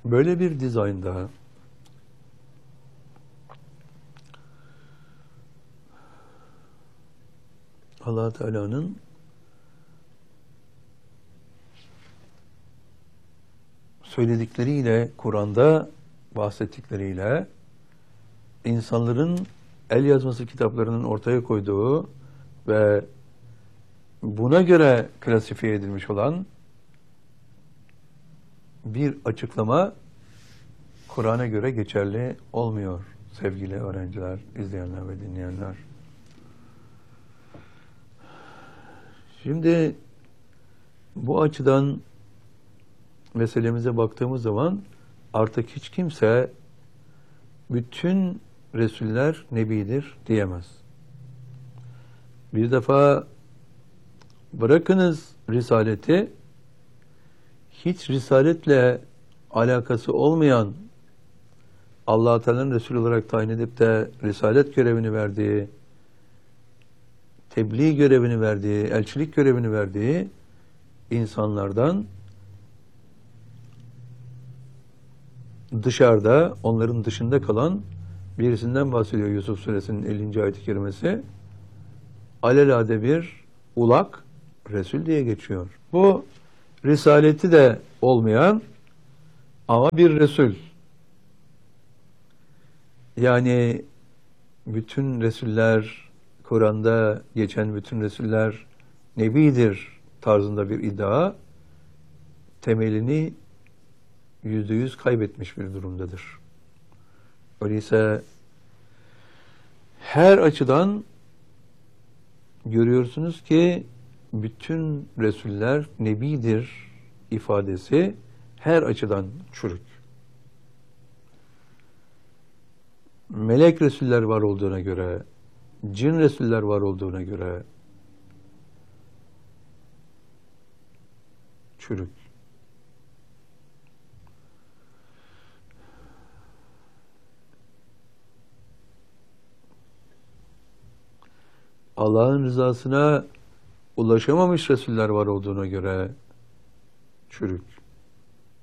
Böyle bir dizaynda Allah Teala'nın söyledikleriyle, Kur'an'da bahsettikleriyle insanların el yazması kitaplarının ortaya koyduğu ve buna göre klasifiye edilmiş olan bir açıklama Kur'an'a göre geçerli olmuyor sevgili öğrenciler, izleyenler ve dinleyenler. Şimdi bu açıdan meselemize baktığımız zaman artık hiç kimse bütün Resuller Nebidir diyemez. Bir defa bırakınız Risaleti, hiç Risaletle alakası olmayan Allah-u Teala'nın Resulü olarak tayin edip de Risalet görevini verdiği, tebliğ görevini verdiği, elçilik görevini verdiği insanlardan dışarıda, onların dışında kalan birisinden bahsediyor Yusuf Suresinin 50. ayet-i kerimesi. Alelade bir ulak Resul diye geçiyor. Bu Risaleti de olmayan ama bir Resul. Yani bütün Resuller, Kur'an'da geçen bütün Resuller Nebidir tarzında bir iddia temelini %100 kaybetmiş bir durumdadır. Öyleyse her açıdan görüyorsunuz ki bütün Resuller Nebidir ifadesi her açıdan çürük. Melek Resuller var olduğuna göre, cin Resuller var olduğuna göre çürük. Allah'ın rızasına ulaşamamış Resuller var olduğuna göre çürük.